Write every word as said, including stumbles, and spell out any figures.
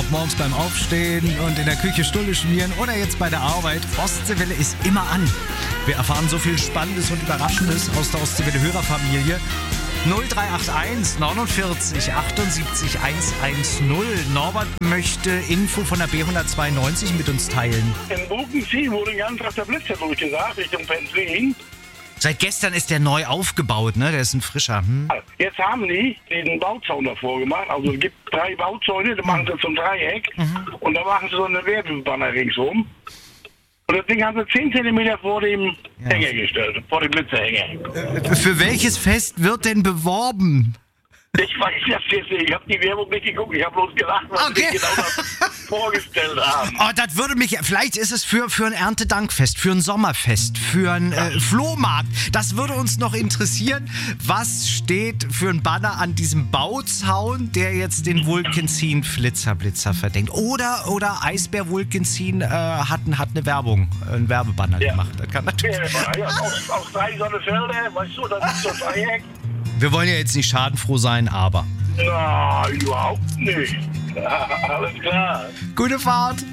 morgens beim Aufstehen und in der Küche Stulle schmieren oder jetzt bei der Arbeit. Ostseewelle ist immer an. Wir erfahren so viel Spannendes und Überraschendes aus der Ostseewelle-Hörerfamilie. null drei acht eins neunundvierzig achtundsiebzig hundertzehn. Norbert möchte Info von der B hundertzweiundneunzig mit uns teilen. In Buchensee wurde den ganzen Tag der Blitzer durchgesagt, Richtung Penzing. Seit gestern ist der neu aufgebaut, ne? Der ist ein frischer. Hm? Jetzt haben die den Bauzaun davor gemacht. Also es gibt drei Bauzäune, da machen sie zum Dreieck. Mhm. Und da machen sie so eine Werbebanner ringsum. Und das Ding haben sie zehn Zentimeter vor dem ja. Hänger gestellt, vor dem Blitzerhänger. Äh, für welches Fest wird denn beworben? Ich weiß das jetzt nicht. Ich habe die Werbung nicht geguckt. Ich habe bloß gelacht, was okay. sie genau das vorgestellt haben. Oh, das würde mich... Vielleicht ist es für, für ein Erntedankfest, für ein Sommerfest, für einen äh, Flohmarkt. Das würde uns noch interessieren. Was steht für ein Banner an diesem Bauzaun, der jetzt den Vulcanzin Flitzerblitzer verdenkt? Oder, oder Eisbär Vulcanzin äh, hat, hat eine Werbung, ein Werbebanner ja. gemacht. Das kann natürlich... Ja, ja, aus, aus drei Sonnenfelder, weißt du, das ist so ein Dreieck. Wir wollen ja jetzt nicht schadenfroh sein, aber... Na, überhaupt nicht. Alles klar. Gute Fahrt.